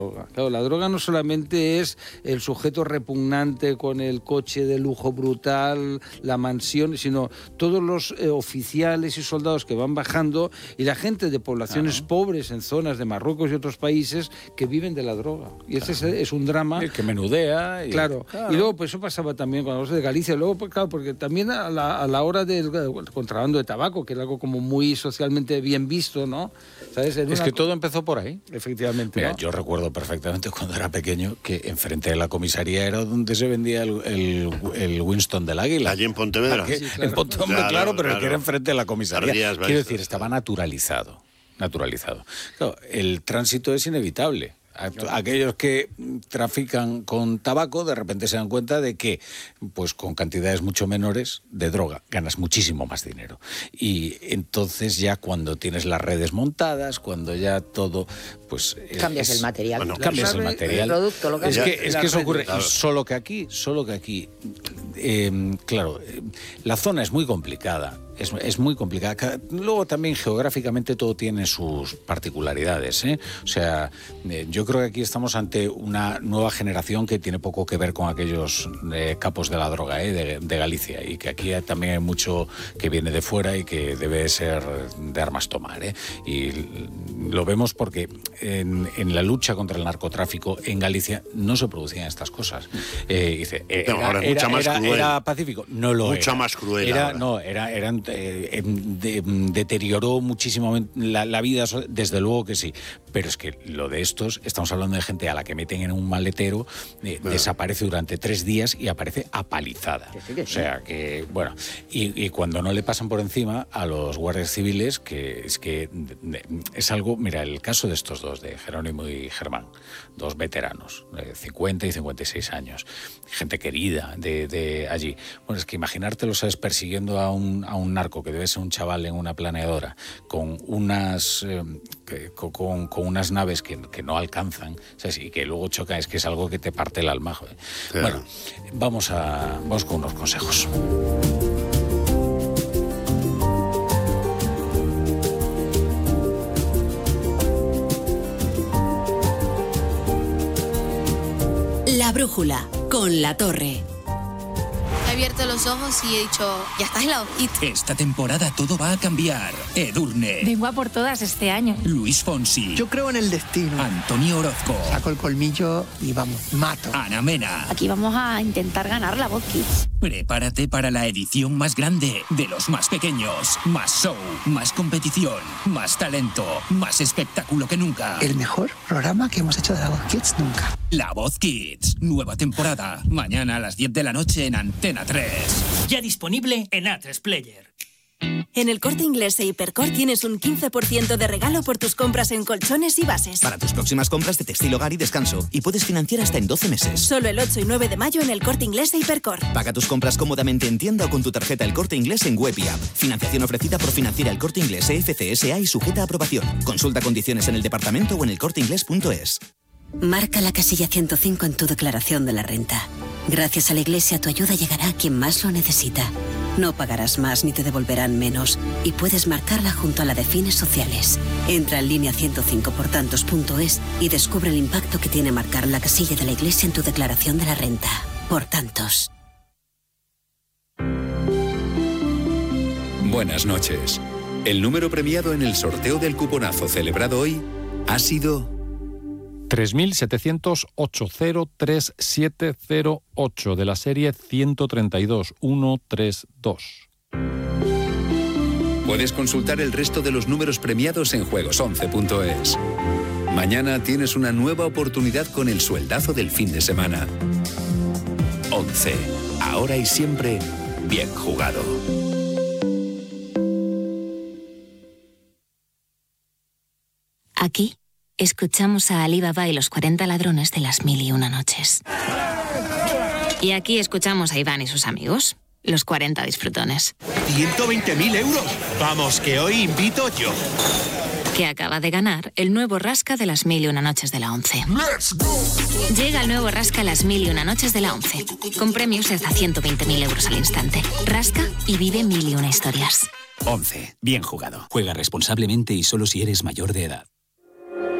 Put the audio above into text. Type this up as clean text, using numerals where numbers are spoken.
Claro, la droga no solamente es el sujeto repugnante con el coche de lujo brutal, la mansión, sino todos los oficiales y soldados que van bajando y la gente de poblaciones pobres en zonas de Marruecos y otros países que viven de la droga. Y ese es un drama. El que menudea. Claro. Y luego, pues eso pasaba también cuando hablamos de Galicia. Luego, pues, claro, porque también a la hora del contrabando de tabaco, que era algo como muy socialmente bien visto, ¿no? ¿Sabes? Es que todo empezó por ahí. Efectivamente. Mira, ¿no? yo recuerdo perfectamente cuando era pequeño que enfrente de la comisaría era donde se vendía el Winston del Águila. Allí en Pontevedra. Sí, claro. En Pontevedra, claro, pero el que era enfrente de la comisaría. Ardías, Quiero decir, estaba naturalizado. Claro, el tránsito es inevitable. Aquellos que trafican con tabaco de repente se dan cuenta de que pues con cantidades mucho menores de droga ganas muchísimo más dinero, y entonces ya cuando tienes las redes montadas, cuando ya todo pues cambias el material, bueno, cambias el material, el producto, lo que es que eso ocurre, claro. solo que aquí claro, la zona es muy complicada. Es muy complicada. Luego también geográficamente todo tiene sus particularidades, ¿eh? O sea, yo creo que aquí estamos ante una nueva generación que tiene poco que ver con aquellos capos de la droga, de Galicia, y que aquí también hay mucho que viene de fuera y que debe ser de armas tomar, ¿eh? Y lo vemos porque en la lucha contra el narcotráfico en Galicia no se producían estas cosas. Dice, ¿era pacífico? No lo era. Mucha más cruel. Deterioró muchísimo la vida, desde luego que sí, pero es que lo de estos, estamos hablando de gente a la que meten en un maletero, desaparece durante 3 días y aparece apalizada. O sea que, bueno, y cuando no le pasan por encima a los guardias civiles, que es algo, mira, el caso de estos dos, de Jerónimo y Germán, 2 veteranos, de 50 y 56 años, gente querida de allí. Bueno, es que imaginártelo, ¿sabes?, persiguiendo a un narco que debe ser un chaval en una planeadora con unas con unas naves que no alcanzan, ¿sabes?, y que luego chocan, es que es algo que te parte el alma. Claro. Bueno, vamos con unos consejos. La brújula con La Torre. He abierto los ojos y he dicho, ya estás en la hojita. Esta temporada todo va a cambiar. Edurne. Vengo a por todas este año. Luis Fonsi. Yo creo en el destino. Antonio Orozco. Saco el colmillo y vamos, mato. Ana Mena. Aquí vamos a intentar ganar la Voz Kids. Prepárate para la edición más grande de los más pequeños. Más show, más competición, más talento, más espectáculo que nunca. El mejor programa que hemos hecho de la Voz Kids nunca. La Voz Kids, nueva temporada. Mañana a las 10 de la noche en Antena 3. Ya disponible en A3 Player. En el Corte Inglés e Hipercor tienes un 15% de regalo por tus compras en colchones y bases. Para tus próximas compras de textil, hogar y descanso. Y puedes financiar hasta en 12 meses. Solo el 8 y 9 de mayo en el Corte Inglés e Hipercor. Paga tus compras cómodamente en tienda o con tu tarjeta El Corte Inglés en web y app. Financiación ofrecida por Financiera El Corte Inglés FCSA y sujeta a aprobación. Consulta condiciones en el departamento o en elcorteinglés.es. Marca la casilla 105 en tu declaración de la renta. Gracias a la Iglesia tu ayuda llegará a quien más lo necesita. No pagarás más ni te devolverán menos y puedes marcarla junto a la de fines sociales. Entra en línea 105portantos.es y descubre el impacto que tiene marcar la casilla de la Iglesia en tu declaración de la renta. Por tantos. Buenas noches. El número premiado en el sorteo del cuponazo celebrado hoy ha sido 3708 de la serie 132132. Puedes consultar el resto de los números premiados en juegos11.es. Mañana tienes una nueva oportunidad con el sueldazo del fin de semana. 11. Ahora y siempre, bien jugado. Aquí escuchamos a Alí Baba y los 40 ladrones de las 1001 noches. Y aquí escuchamos a Iván y sus amigos, los 40 disfrutones. ¡120.000 euros! Vamos, que hoy invito yo. Que acaba de ganar el nuevo Rasca de las 1001 noches de la 11. ¡Let's go! Llega el nuevo Rasca las 1001 noches de la 11, con premios de hasta 120.000 euros al instante. Rasca y vive 1001 historias. 11. Bien jugado. Juega responsablemente y solo si eres mayor de edad.